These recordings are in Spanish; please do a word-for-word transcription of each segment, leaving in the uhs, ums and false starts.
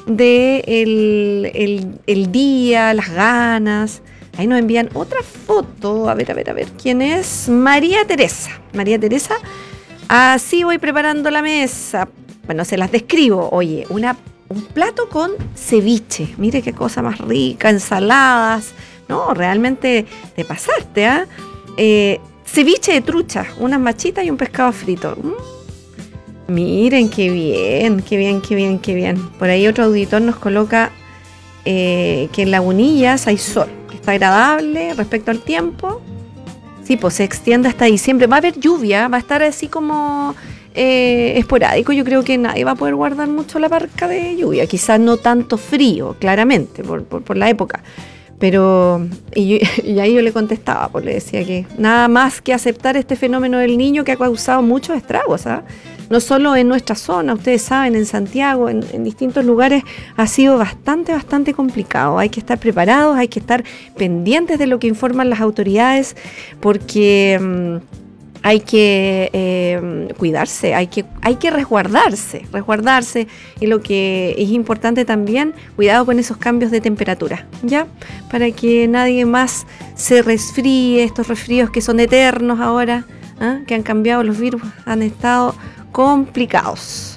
de el, el, el día, las ganas. Ahí nos envían otra foto. A ver, a ver, a ver. ¿Quién es? María Teresa. María Teresa. Así voy preparando la mesa. Bueno, se las describo. Oye, una, un plato con ceviche. Mire qué cosa más rica. Ensaladas. No, realmente te pasaste, ¿ah? ¿eh? Eh, ceviche de trucha. Unas machitas y un pescado frito. Mm. Miren qué bien, qué bien, qué bien, qué bien. Por ahí otro auditor nos coloca eh, que en Lagunillas hay sol. Que está agradable respecto al tiempo. Sí, pues se extiende hasta diciembre. Va a haber lluvia, va a estar así como eh, esporádico. Yo creo que nadie va a poder guardar mucho la parca de lluvia. Quizás no tanto frío, claramente, por, por, por la época. Pero, y, yo, y ahí yo le contestaba, pues le decía que nada más que aceptar este fenómeno del Niño que ha causado muchos estragos, ¿ah? No solo en nuestra zona, ustedes saben, en Santiago, en, en distintos lugares ha sido bastante, bastante complicado. Hay que estar preparados, hay que estar pendientes de lo que informan las autoridades, porque mmm, hay que eh, cuidarse, hay que, hay que resguardarse, resguardarse. Y lo que es importante también, cuidado con esos cambios de temperatura, ¿ya? Para que nadie más se resfríe, estos resfríos que son eternos ahora, ¿eh? Que han cambiado los virus, han estado complicados.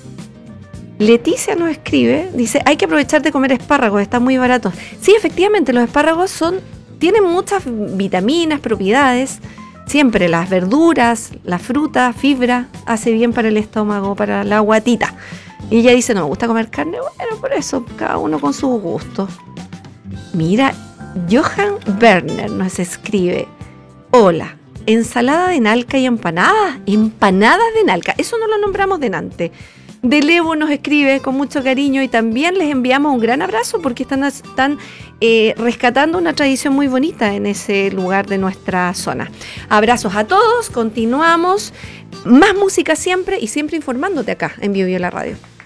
Leticia nos escribe, dice, hay que aprovechar de comer espárragos, están muy baratos. Sí, efectivamente, los espárragos son, tienen muchas vitaminas, propiedades. Siempre las verduras, la fruta, fibra, hace bien para el estómago, para la guatita. Y ella dice, no me gusta comer carne. Bueno, por eso, cada uno con sus gustos. Mira, Johan Werner nos escribe, hola, ensalada de nalca y empanadas, empanadas de nalca, eso no lo nombramos delante. De Levo nos escribe con mucho cariño y también les enviamos un gran abrazo porque están, están eh, rescatando una tradición muy bonita en ese lugar de nuestra zona. Abrazos a todos, continuamos, más música siempre y siempre informándote acá en BioBio La Radio.